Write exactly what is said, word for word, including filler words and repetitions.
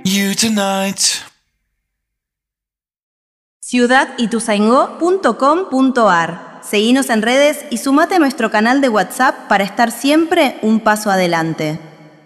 you tonight. ciudad ituzaingó punto com punto ar. Seguinos en redes y sumate a nuestro canal de WhatsApp para estar siempre un paso adelante.